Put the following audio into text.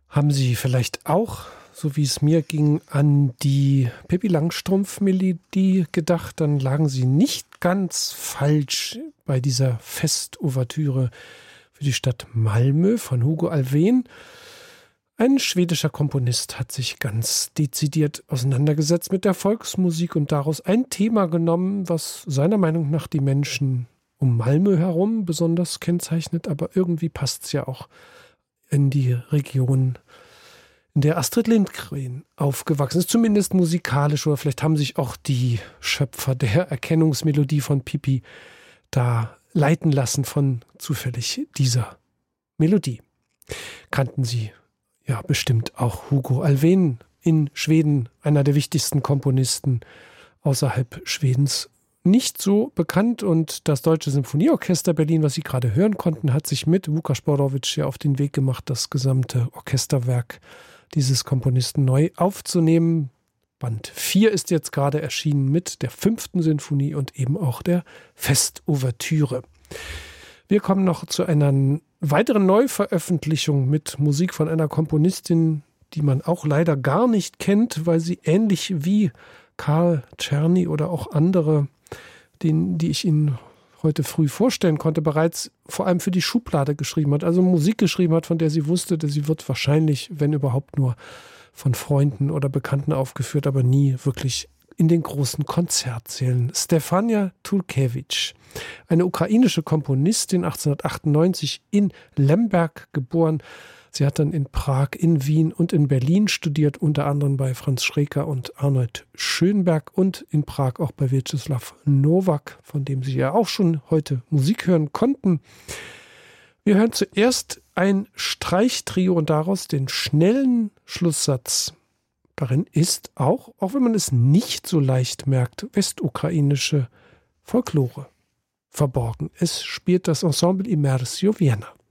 Haben Sie vielleicht auch, so wie es mir ging, an die Pippi Langstrumpf-Melodie gedacht? Dann lagen Sie nicht ganz falsch bei dieser Festouvertüre für die Stadt Malmö von Hugo Alfvén. Ein schwedischer Komponist hat sich ganz dezidiert auseinandergesetzt mit der Volksmusik und daraus ein Thema genommen, was seiner Meinung nach die Menschen um Malmö herum besonders kennzeichnet, aber irgendwie passt es ja auch in die Region, in der Astrid Lindgren aufgewachsen ist, zumindest musikalisch, oder vielleicht haben sich auch die Schöpfer der Erkennungsmelodie von Pippi da leiten lassen von zufällig dieser Melodie. Kannten Sie ja bestimmt auch Hugo Alfvén, in Schweden einer der wichtigsten Komponisten, außerhalb Schwedens nicht so bekannt, und das Deutsche Symphonieorchester Berlin, was Sie gerade hören konnten, hat sich mit Łukasz Borowicz ja auf den Weg gemacht, das gesamte Orchesterwerk dieses Komponisten neu aufzunehmen. Band 4 ist jetzt gerade erschienen mit der 5. Sinfonie und eben auch der Festouvertüre. Wir kommen noch zu einer weiteren Neuveröffentlichung mit Musik von einer Komponistin, die man auch leider gar nicht kennt, weil sie ähnlich wie Karl Czerny oder auch andere, die ich Ihnen heute früh vorstellen konnte, bereits vor allem für die Schublade geschrieben hat. Also Musik geschrieben hat, von der sie wusste, dass sie wird wahrscheinlich, wenn überhaupt, nur von Freunden oder Bekannten aufgeführt, aber nie wirklich in den großen Konzertsälen. Stefania Turkewicz, eine ukrainische Komponistin, 1898 in Lemberg geboren. Sie hat dann in Prag, in Wien und in Berlin studiert, unter anderem bei Franz Schreker und Arnold Schönberg, und in Prag auch bei Wieczysław Nowak, von dem Sie ja auch schon heute Musik hören konnten. Wir hören zuerst ein Streichtrio und daraus den schnellen Schlusssatz. Darin ist auch wenn man es nicht so leicht merkt, westukrainische Folklore verborgen. Es spielt das Ensemble Immersio Vienna.